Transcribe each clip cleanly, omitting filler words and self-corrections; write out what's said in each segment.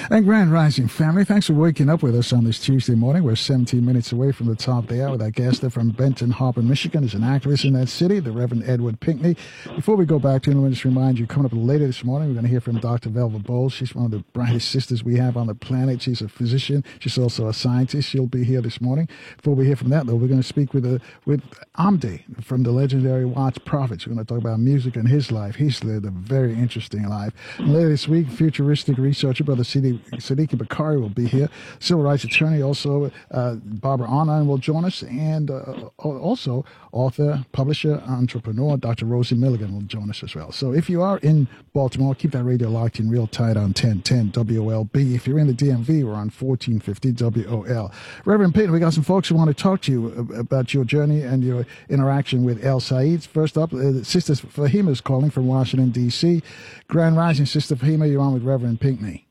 And Grand Rising family, thanks for waking up with us on this Tuesday morning. We're 17 minutes away from the top of the hour with our guest from Benton Harbor, Michigan. Is an activist in that city, the Reverend Edward Pinckney. Before we go back to him, let me just remind you, coming up later this morning, we're going to hear from Dr. Velva Bowles. She's one of the brightest sisters we have on the planet. She's a physician. She's also a scientist. She'll be here this morning. Before we hear from that, though, we're going to speak with Amde from the legendary Watts Prophets. We're going to talk about music and his life. He's lived a very interesting life. And later this week, futuristic researcher, Brother Siddiqui Bakari will be here. Civil rights attorney, also Barbara Arnine will join us. And also author, publisher, entrepreneur, Dr. Rosie Milligan will join us as well. So if you are in Baltimore, keep that radio locked in real tight on 1010 WOLB. If you're in the DMV, we're on 1450 WOL. Reverend Payton, we got some folks who want to talk to you about your journey and your interaction with El Said. First up, Sister Fahima is calling from Washington, D.C. Grand Rising, Sister Fahima, you're on with Reverend Pinckney.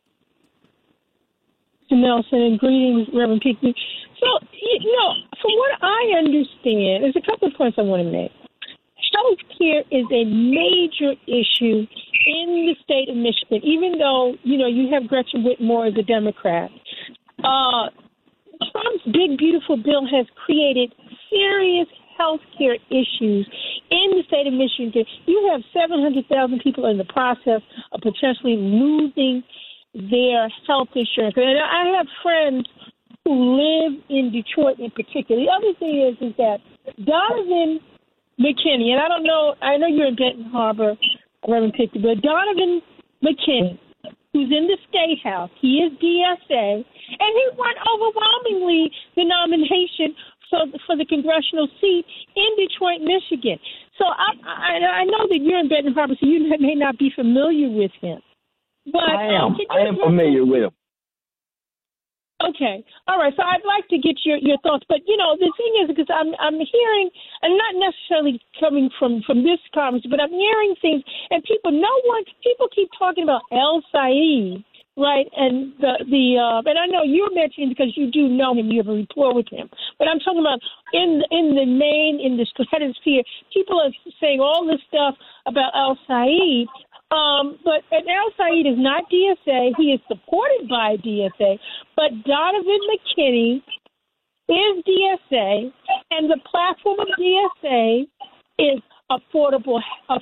Nelson, and greetings, Reverend Pinckney. So, from what I understand, there's a couple of points I want to make. Health care is a major issue in the state of Michigan, even though, you have Gretchen Whitmer as a Democrat. Trump's big, beautiful bill has created serious health care issues in the state of Michigan. You have 700,000 people in the process of potentially losing their health insurance. And I have friends who live in Detroit in particular. The other thing is that Donovan McKinney, and I know you're in Benton Harbor, Reverend Pinckney, but Donovan McKinney, who's in the State House, he is DSA, and he won overwhelmingly the nomination for the congressional seat in Detroit, Michigan. So I know that you're in Benton Harbor, so you may not be familiar with him. But I am familiar with him. Okay. All right. So I'd like to get your thoughts. But, the thing is, because I'm hearing, and not necessarily coming from this conference, but I'm hearing things, and people keep talking about El Said, right? And and I know you're mentioning because you do know him, you have a rapport with him. But I'm talking about in the stratosphere, people are saying all this stuff about El Said. But El Said is not DSA. He is supported by DSA. But Donovan McKinney is DSA, and the platform of DSA is affordable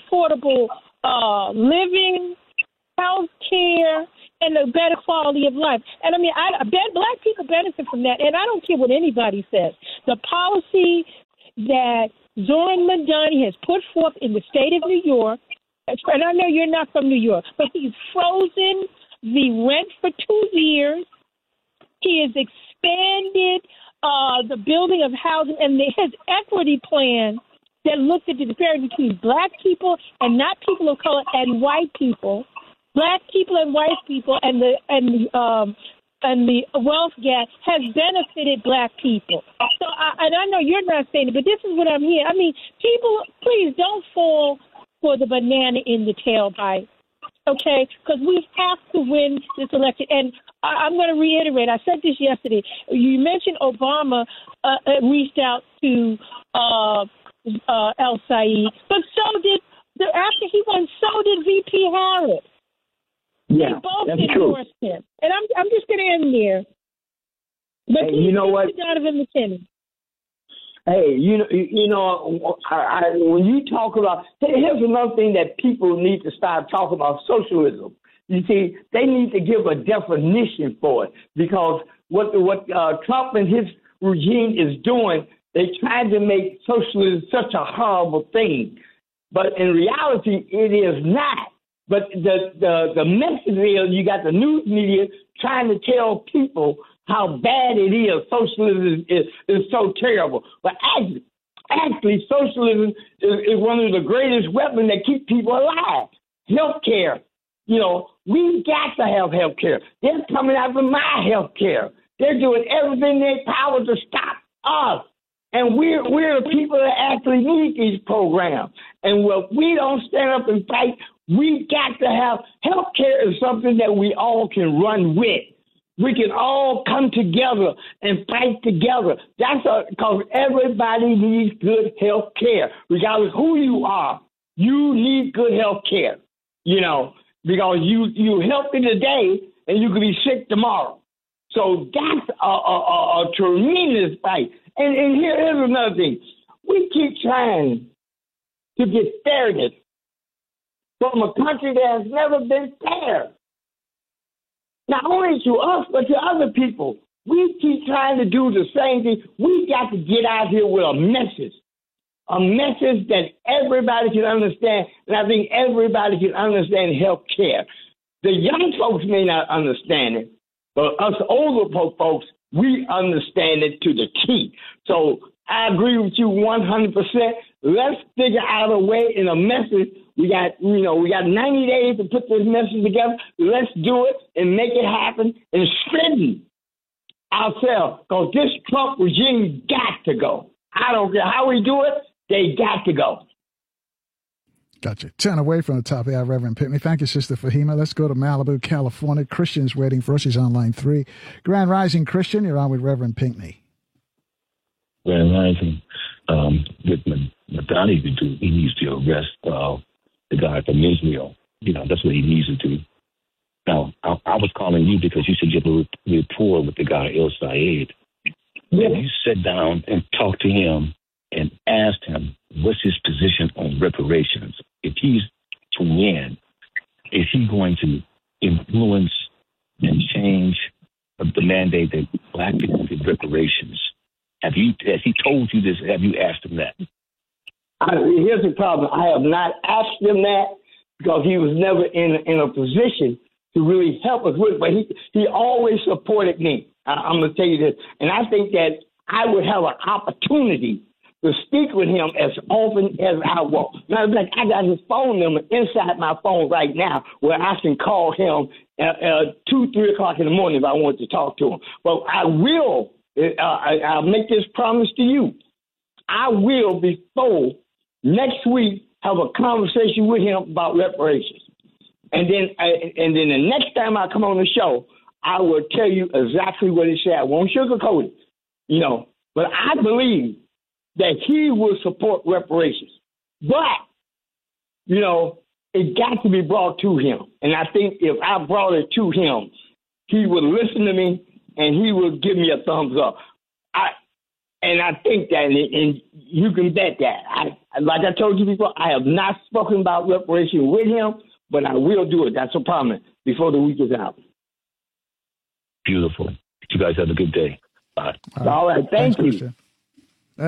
living, health care, and a better quality of life. And black people benefit from that. And I don't care what anybody says. The policy that Zoran Madani has put forth in the state of New York, and I know you're not from New York, but he's frozen the rent for 2 years. He has expanded the building of housing, and his equity plan that looked at the disparity between black people and not people of color and white people, black people and white people, and the wealth gap has benefited black people. So, I know you're not saying it, but this is what I'm hearing. People, please don't fall for the banana in the tailpipe, okay? Because we have to win this election. And I'm going to reiterate, I said this yesterday. You mentioned Obama reached out to El Said, but after he won, so did V.P. Harris. Yeah, they both that's endorsed true. him. And I'm just going to end there. But hey, you know what? Donovan McKinney. Hey, when you talk about, here's another thing that people need to start talking about: socialism. You see, they need to give a definition for it, because what Trump and his regime is doing, they tried to make socialism such a horrible thing, but in reality, it is not. But the message is, you got the news media trying to tell people how bad it is. Socialism is so terrible. But actually socialism is one of the greatest weapons that keep people alive. Health care. We got to have health care. They're coming after my health care. They're doing everything in their power to stop us. And we're the people that actually need these programs. And if we don't stand up and fight, we got to have health care is something that we all can run with. We can all come together and fight together. Because everybody needs good health care. Regardless of who you are, you need good health care, because you healthy today and you could be sick tomorrow. So that's a tremendous fight. And here's another thing. We keep trying to get fairness from a country that has never been fair. Not only to us, but to other people. We keep trying to do the same thing. We got to get out here with a message that everybody can understand. And I think everybody can understand health care. The young folks may not understand it, but us older folks, we understand it to the T. So I agree with you 100%. Let's figure out a way in a message. We got 90 days to put this message together. Let's do it and make it happen and strengthen ourselves, because this Trump regime got to go. I don't care how we do it. They got to go. Gotcha. 10 away from the top of the hour, Reverend Pinkney. Thank you, Sister Fahima. Let's go to Malibu, California. Christian's waiting for us. He's on line 3. Grand Rising Christian, you're on with Reverend Pinkney. Grand Rising. With Madani to do, he needs to arrest the guy from Israel. That's what he needs to do. Now, I was calling you because you said you have a rapport with the guy, El Sayed. Yeah. You sit down and talk to him and ask him what's his position on reparations. If he's to win, is he going to influence and change the mandate that black people get reparations? Has he told you this? Have you asked him that? Here's the problem. I have not asked him that because he was never in a position to really help us with it. But he always supported me. I'm going to tell you this. And I think that I would have an opportunity to speak with him as often as I want. Now, like, I got his phone number inside my phone right now where I can call him at 2, 3 o'clock in the morning if I want to talk to him. But I will, I'll make this promise to you. I will, before next week, have a conversation with him about reparations. And then the next time I come on the show, I will tell you exactly what he said. I won't sugarcoat it, But I believe that he will support reparations. But, it got to be brought to him. And I think if I brought it to him, he would listen to me and he would give me a thumbs up. I think that, and you can bet that. Like I told you before, I have not spoken about reparations with him, but I will do it. That's a promise before the week is out. Beautiful. You guys have a good day. Bye. All right. Thank you. Christian.